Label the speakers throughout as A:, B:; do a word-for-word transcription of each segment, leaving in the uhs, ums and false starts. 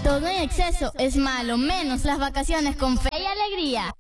A: Todo en exceso es malo, menos las vacaciones con fe y alegría.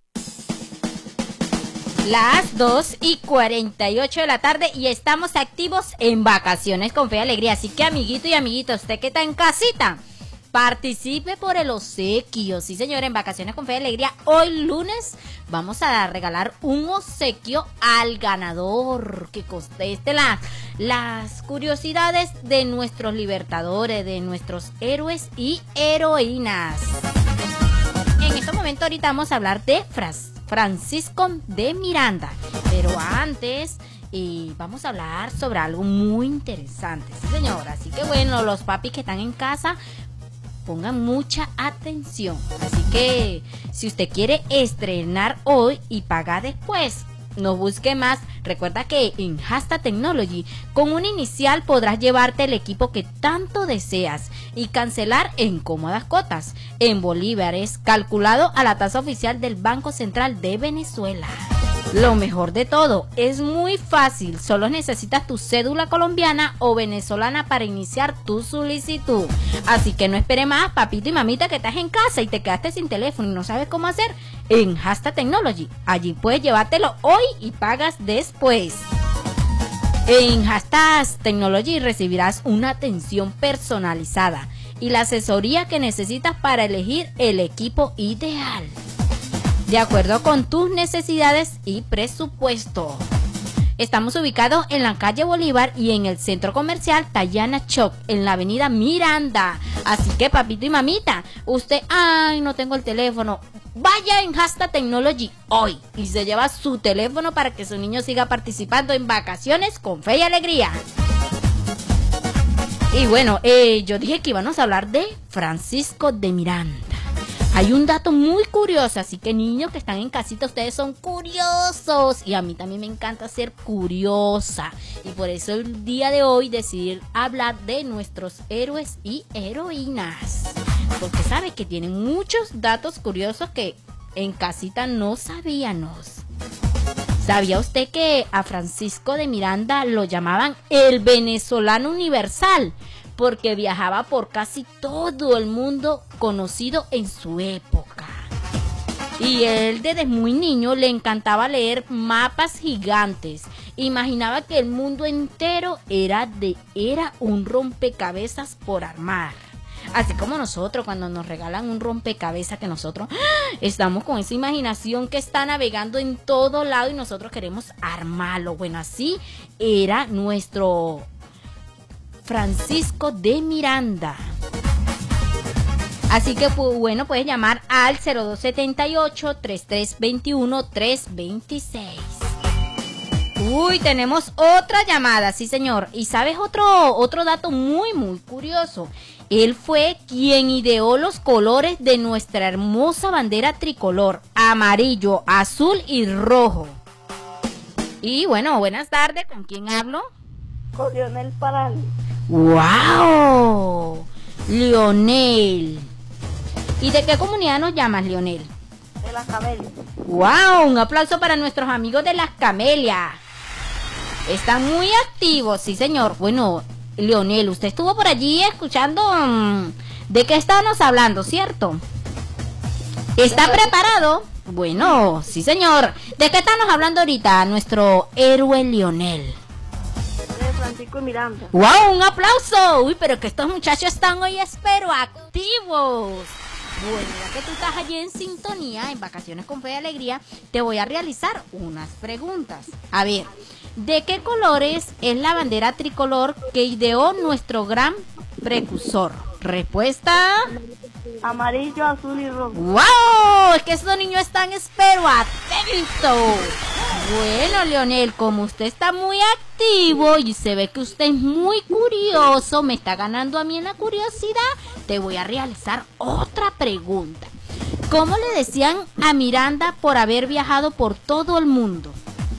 B: Las dos y cuarenta y ocho de la tarde y estamos activos en Vacaciones con Fe y Alegría. Así que, amiguito y amiguita, usted que está en casita, participe por el obsequio. Sí, señor, en Vacaciones con Fe y Alegría, hoy lunes vamos a regalar un obsequio al ganador que conteste las, las curiosidades de nuestros libertadores, de nuestros héroes y heroínas. En este momento ahorita vamos a hablar de Fras Francisco de Miranda, pero antes eh, vamos a hablar sobre algo muy interesante, sí, señor. Así que bueno, los papis que están en casa, pongan mucha atención. Así que si usted quiere estrenar hoy y pagar después, no busque más. Recuerda que en Hashtag Technology con un inicial podrás llevarte el equipo que tanto deseas y cancelar en cómodas cuotas en bolívares, calculado a la tasa oficial del Banco Central de Venezuela. Lo mejor de todo, es muy fácil, solo necesitas tu cédula colombiana o venezolana para iniciar tu solicitud. Así que no espere más, papito y mamita, que estás en casa y te quedaste sin teléfono y no sabes cómo hacer. En Hashtag Technology, allí puedes llevártelo hoy y pagas después. En Hashtag Technology recibirás una atención personalizada y la asesoría que necesitas para elegir el equipo ideal, de acuerdo con tus necesidades y presupuesto. Estamos ubicados en la calle Bolívar y en el centro comercial Tayana Shop, en la avenida Miranda. Así que, papito y mamita, usted, ay, no tengo el teléfono, vaya en Hashtag Technology hoy y se lleva su teléfono para que su niño siga participando en Vacaciones con Fe y Alegría. Y bueno, eh, yo dije que íbamos a hablar de Francisco de Miranda. Hay un dato muy curioso, así que niños que están en casita, ustedes son curiosos y a mí también me encanta ser curiosa, y por eso el día de hoy decidí hablar de nuestros héroes y heroínas, porque sabe que tienen muchos datos curiosos que en casita no sabíamos. ¿Sabía usted que a Francisco de Miranda lo llamaban el venezolano universal? Porque viajaba por casi todo el mundo conocido en su época. Y él desde muy niño le encantaba leer mapas gigantes. Imaginaba que el mundo entero era, de, era un rompecabezas por armar. Así como nosotros cuando nos regalan un rompecabezas, que nosotros ¡ah!, estamos con esa imaginación que está navegando en todo lado y nosotros queremos armarlo. Bueno, así era nuestro Francisco de Miranda. Así que bueno, puedes llamar al cero dos setenta y ocho, treinta y tres veintiuno, trescientos veintiséis. Uy, tenemos otra llamada, sí señor. Y sabes otro, otro dato muy muy curioso. Él fue quien ideó los colores de nuestra hermosa bandera tricolor: amarillo, azul y rojo. Y bueno, buenas tardes, ¿con quién hablo?
C: Con Leonel Parales.
B: ¡Wow! Leonel. ¿Y de qué comunidad nos llamas, Leonel?
C: De las Camelias.
B: ¡Wow! Un aplauso para nuestros amigos de las Camelias. Están muy activos, sí señor. Bueno, Leonel, usted estuvo por allí escuchando mmm, de qué estábamos hablando, ¿cierto? ¿Está preparado? Bueno, sí señor. ¿De qué estamos hablando ahorita? Nuestro héroe Leonel.
C: Francisco Miranda.
B: ¡Wow! ¡Un aplauso! Uy, pero que estos muchachos están hoy, espero, activos. Bueno, ya que tú estás allí en sintonía, en Vacaciones con Fe y Alegría, te voy a realizar unas preguntas. A ver, ¿de qué colores es la bandera tricolor que ideó nuestro gran precursor? Respuesta:
C: amarillo, azul y rojo.
B: ¡Wow! Es que estos niños están, espero, atentos. Bueno, Leonel, como usted está muy activo y se ve que usted es muy curioso, me está ganando a mí en la curiosidad, te voy a realizar otra pregunta. ¿Cómo le decían a Miranda por haber viajado por todo el mundo?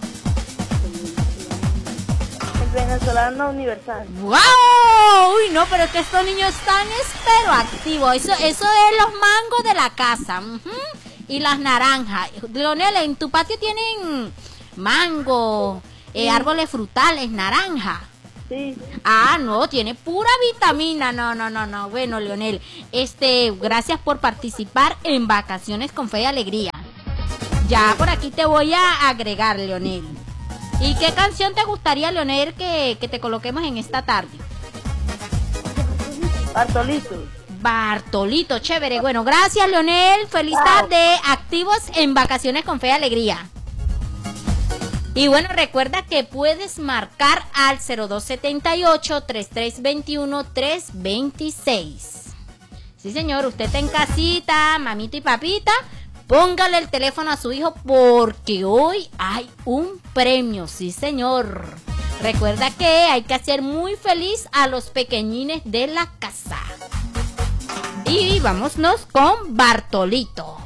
C: El venezolano universal.
B: ¡Wow! Uy, no, pero es que estos niños están, espero, activos. Eso, eso es los mangos de la casa. Uh-huh. Y las naranjas. Leonel, ¿en tu patio tienen mango, eh, árboles frutales, naranja?
C: Sí.
B: Ah, no, tiene pura vitamina. No, no, no, no. Bueno, Leonel, este, gracias por participar en Vacaciones con Fe y Alegría. Ya por aquí te voy a agregar, Leonel. ¿Y qué canción te gustaría, Leonel, que, que te coloquemos en esta tarde?
C: Bartolito.
B: Bartolito, chévere. Bueno, gracias, Leonel. Feliz tarde. Activos en Vacaciones con Fe y Alegría. Y bueno, recuerda que puedes marcar al cero dos setenta y ocho, treinta y tres veintiuno, trescientos veintiséis. Sí, señor, usted está en casita, mamita y papita, póngale el teléfono a su hijo porque hoy hay un premio. Sí, señor. Recuerda que hay que hacer muy feliz a los pequeñines de la casa. Y vámonos con Bartolito.